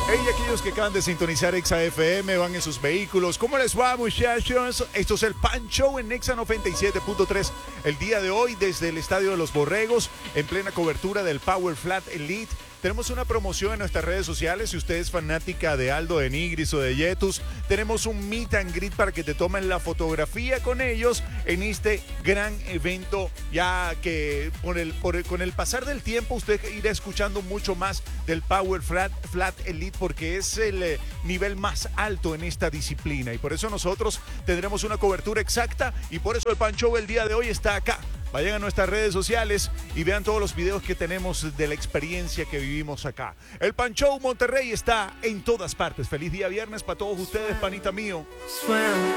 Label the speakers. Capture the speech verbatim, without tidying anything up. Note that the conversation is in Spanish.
Speaker 1: Hey, aquellos que acaban de sintonizar Exa F M, van en sus vehículos. ¿Cómo les va, muchachos? Esto es el Pan Show en Exa noventa y siete punto tres. El día de hoy, desde el Estadio de los Borregos, en plena cobertura del Power Flat Elite. Tenemos una promoción en nuestras redes sociales. Si usted es fanática de Aldo, de Nigris o de Yetus, tenemos un meet and greet para que te tomen la fotografía con ellos en este gran evento. Ya que por el, por el, con el pasar del tiempo usted irá escuchando mucho más del Power Flat, Flat Elite, porque es el eh, nivel más alto en esta disciplina. Y por eso nosotros tendremos una cobertura exacta, y por eso el Pan Show el día de hoy está acá. Vayan a nuestras redes sociales y vean todos los videos que tenemos de la experiencia que vivimos acá. El Pan Show Monterrey está en todas partes. Feliz día viernes para todos ustedes, panita mío.
Speaker 2: Swim.